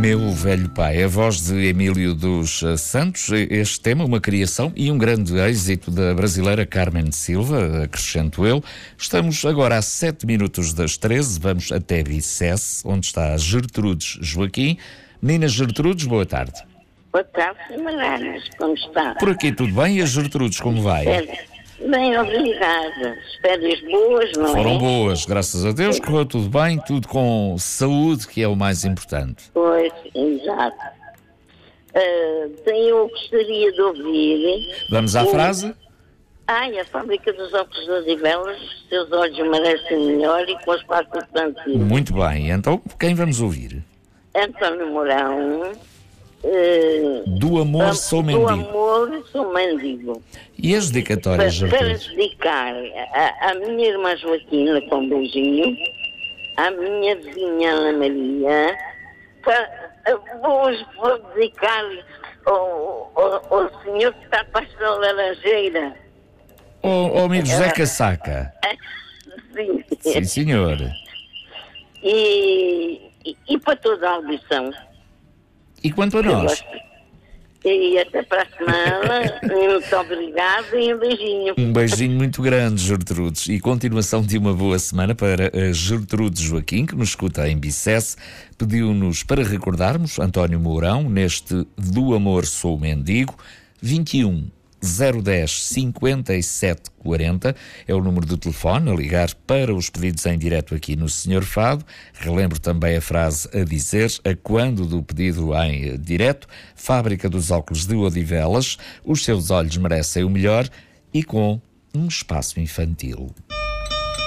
Meu Velho Pai, a voz de Emílio dos Santos. Este tema, uma criação e um grande êxito da brasileira Carmen Silva, acrescento eu. Estamos agora a 7 minutos das 13, vamos até Bicesse, onde está a Gertrudes Joaquim. Menina Gertrudes, boa tarde. Boa tarde, Magalhães, como está? Por aqui tudo bem? E a Gertrudes, como vai? Bem, obrigada. As férias boas, não é? Foram boas, graças a Deus, correu tudo bem, tudo com saúde, que é o mais importante. Pois, exato. Eu gostaria de ouvir... Vamos à frase? A fábrica dos óculos de Odivelas, seus olhos merecem melhor e com as partes plantidas. Muito bem, então quem vamos ouvir? António Mourão. Do amor sou mendigo. Do amor sou mendigo. E as dedicatórias, Para Gertrudes? dedicar à minha irmã Joaquina, com um beijinho, à minha vizinha Ana Maria, vou dedicar ao senhor que está abaixo da laranjeira. O amigo José Casaca. Sim. Sim, senhor. E para toda a audição. E quanto a nós? E até para a semana. Muito obrigado e um beijinho. Um beijinho muito grande, Gertrudes. E continuação de uma boa semana para a Gertrudes Joaquim, que nos escuta em Bicesse. Pediu-nos para recordarmos António Mourão, neste Do Amor Sou Mendigo, 21 010 57 40 é o número do telefone a ligar para os pedidos em direto aqui no Senhor Fado. Relembro também a frase a dizer, a quando do pedido em direto: Fábrica dos Óculos de Odivelas, os seus olhos merecem o melhor, e com um espaço infantil.